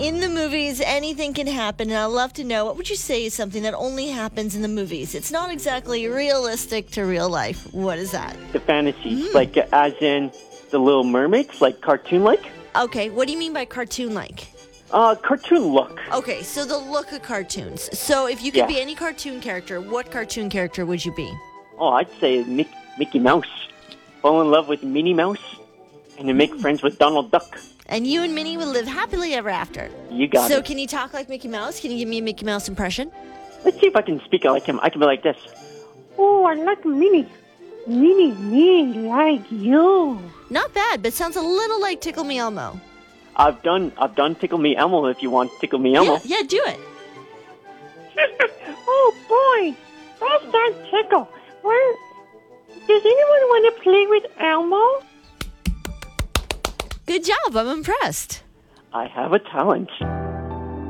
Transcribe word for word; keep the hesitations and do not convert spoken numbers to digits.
In the movies, anything can happen, and I'd love to know, what would you say is something that only happens in the movies? It's not exactly realistic to real life. What is that? The fantasies, mm. like uh, as in the Little Mermaids, like cartoon-like? Okay, what do you mean by cartoon-like? Uh, cartoon look. Okay, so the look of cartoons. So if you could Yeah. be any cartoon character, what cartoon character would you be? Oh, I'd say Mick, Mickey Mouse. Fall in love with Minnie Mouse, and then make friends with Donald Duck. And you and Minnie would live happily ever after. You got so it. So can you talk like Mickey Mouse? Can you give me a Mickey Mouse impression? Let's see if I can speak like him. I can be like this. Oh, I like Minnie. Minnie, me like you. Not bad, but sounds a little like Tickle Me Elmo. I've done I've done Tickle Me Elmo if you want Tickle Me Elmo. Yeah, yeah, do it. Oh, boy. That's not Tickle. Where, does anyone want to play with Elmo? Good job. I'm impressed. I have a talent.